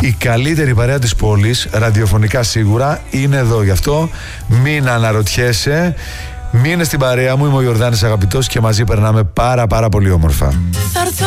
Η καλύτερη παρέα της πόλης, ραδιοφωνικά σίγουρα, είναι εδώ. Γι' αυτό μην αναρωτιέσαι. Μείνε στην παρέα μου, είμαι ο Ιορδάνης Αγαπητός και μαζί περνάμε πάρα πολύ όμορφα.